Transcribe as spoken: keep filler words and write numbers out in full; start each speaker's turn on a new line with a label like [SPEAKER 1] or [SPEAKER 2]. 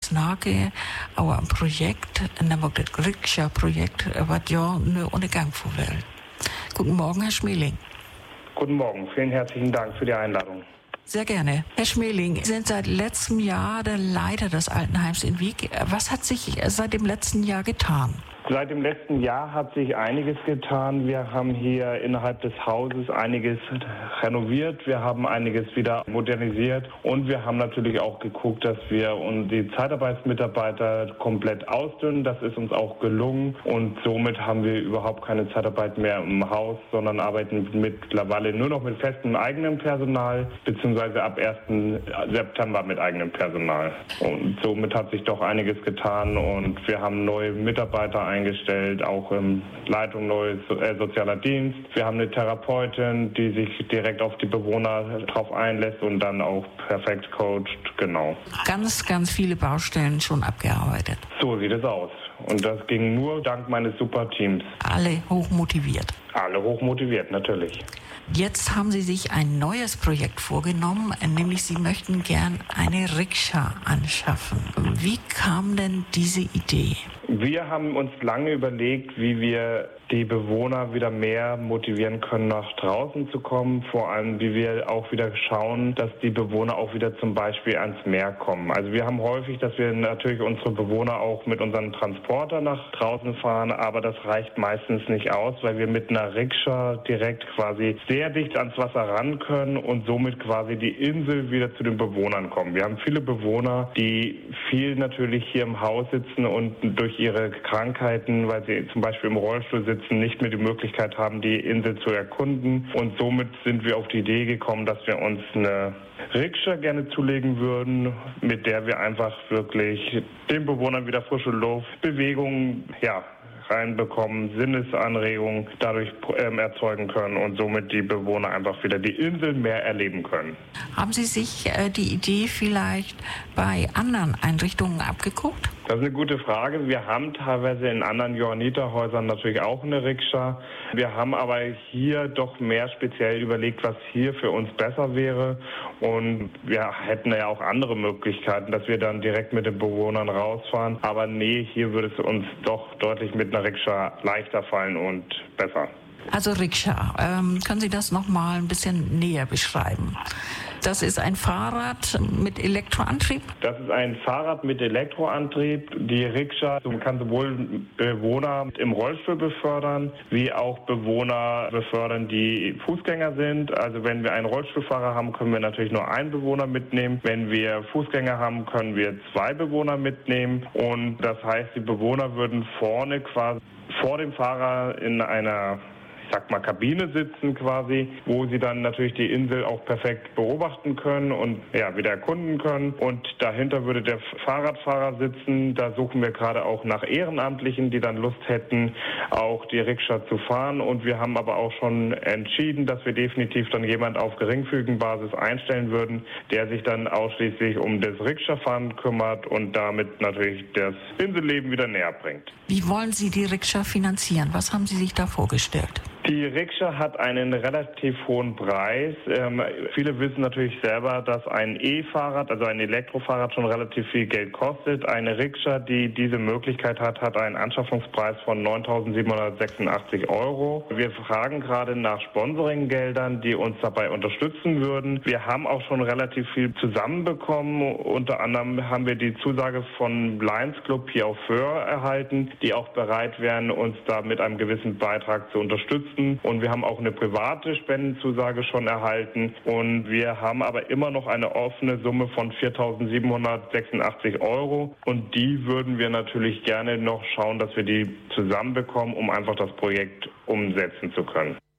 [SPEAKER 1] snakke over et projekt, nemlig det Rikscha-projekt, was ja nu ohne Gang vorwählt. Guten Morgen, Herr Schmeling.
[SPEAKER 2] Guten Morgen, vielen herzlichen Dank für die Einladung.
[SPEAKER 1] Sehr gerne. Herr Schmeling, Sie sind seit letztem Jahr der Leiter des Altenheims in Wiek. Was hat sich seit dem letzten Jahr getan?
[SPEAKER 2] Seit dem letzten Jahr hat sich einiges getan. Wir haben hier innerhalb des Hauses einiges renoviert. Wir haben einiges wieder modernisiert. Und wir haben natürlich auch geguckt, dass wir die Zeitarbeitsmitarbeiter komplett ausdünnen. Das ist uns auch gelungen. Und somit haben wir überhaupt keine Zeitarbeit mehr im Haus, sondern arbeiten mittlerweile nur noch mit festem eigenem Personal, beziehungsweise ab ersten September mit eigenem Personal. Und somit hat sich doch einiges getan. Und wir haben neue Mitarbeiter eingestellt. eingestellt, auch im Leitung neues äh, sozialer Dienst. Wir haben eine Therapeutin, die sich direkt auf die Bewohner drauf einlässt und dann auch perfekt coacht, genau.
[SPEAKER 1] Ganz, ganz viele Baustellen schon abgearbeitet.
[SPEAKER 2] So sieht es aus. Und das ging nur dank meines super Teams.
[SPEAKER 1] Alle hochmotiviert.
[SPEAKER 2] Alle hochmotiviert, natürlich.
[SPEAKER 1] Jetzt haben Sie sich ein neues Projekt vorgenommen, nämlich Sie möchten gern eine Rikscha anschaffen. Wie kam denn diese Idee?
[SPEAKER 2] Wir haben uns lange überlegt, wie wir die Bewohner wieder mehr motivieren können, nach draußen zu kommen. Vor allem, wie wir auch wieder schauen, dass die Bewohner auch wieder zum Beispiel ans Meer kommen. Also wir haben häufig, dass wir natürlich unsere Bewohner auch mit unseren Transporter nach draußen fahren, aber das reicht meistens nicht aus, weil wir mit einer Rikscha direkt quasi sehr dicht ans Wasser ran können und somit quasi die Insel wieder zu den Bewohnern kommen. Wir haben viele Bewohner, die viel natürlich hier im Haus sitzen und durch ihre Krankheiten, weil sie zum Beispiel im Rollstuhl sitzen, nicht mehr die Möglichkeit haben, die Insel zu erkunden. Und somit sind wir auf die Idee gekommen, dass wir uns eine Rikscha gerne zulegen würden, mit der wir einfach wirklich den Bewohnern wieder frische Luft, Bewegung, ja, reinbekommen, Sinnesanregungen dadurch ähm, erzeugen können und somit die Bewohner einfach wieder die Insel mehr erleben können.
[SPEAKER 1] Haben Sie sich äh, die Idee vielleicht bei anderen Einrichtungen abgeguckt?
[SPEAKER 2] Das ist eine gute Frage. Wir haben teilweise in anderen Johanniterhäusern natürlich auch eine Rikscha. Wir haben aber hier doch mehr speziell überlegt, was hier für uns besser wäre. Und wir hätten ja auch andere Möglichkeiten, dass wir dann direkt mit den Bewohnern rausfahren. Aber nee, hier würde es uns doch deutlich mit einer Rikscha leichter fallen und besser.
[SPEAKER 1] Also Rikscha, ähm, können Sie das noch mal ein bisschen näher beschreiben? Das ist ein Fahrrad mit Elektroantrieb?
[SPEAKER 2] Das ist ein Fahrrad mit Elektroantrieb. Die Rikscha kann sowohl Bewohner im Rollstuhl befördern, wie auch Bewohner befördern, die Fußgänger sind. Also wenn wir einen Rollstuhlfahrer haben, können wir natürlich nur einen Bewohner mitnehmen. Wenn wir Fußgänger haben, können wir zwei Bewohner mitnehmen. Und das heißt, die Bewohner würden vorne quasi vor dem Fahrer in einer ich sag mal, Kabine sitzen quasi, wo sie dann natürlich die Insel auch perfekt beobachten können und ja, wieder erkunden können. Und dahinter würde der Fahrradfahrer sitzen. Da suchen wir gerade auch nach Ehrenamtlichen, die dann Lust hätten, auch die Rikscha zu fahren. Und wir haben aber auch schon entschieden, dass wir definitiv dann jemand auf geringfügigen Basis einstellen würden, der sich dann ausschließlich um das Rikscha-Fahren kümmert und damit natürlich das Inselleben wieder näher bringt.
[SPEAKER 1] Wie wollen Sie die Rikscha finanzieren? Was haben Sie sich da vorgestellt?
[SPEAKER 2] Die Rikscha hat einen relativ hohen Preis. Ähm, viele wissen natürlich selber, dass ein E-Fahrrad, also ein Elektrofahrrad, schon relativ viel Geld kostet. Eine Rikscha, die diese Möglichkeit hat, hat einen Anschaffungspreis von neuntausendsiebenhundertsechsundachtzig Euro. Wir fragen gerade nach Sponsoringgeldern, die uns dabei unterstützen würden. Wir haben auch schon relativ viel zusammenbekommen. Unter anderem haben wir die Zusage von Lions Club hier auf Föhr erhalten, die auch bereit wären, uns da mit einem gewissen Beitrag zu unterstützen. Und wir haben auch eine private Spendenzusage schon erhalten. Und wir haben aber immer noch eine offene Summe von viertausendsiebenhundertsechsundachtzig Euro. Und die würden wir natürlich gerne noch schauen, dass wir die zusammenbekommen, um einfach das Projekt umsetzen zu können.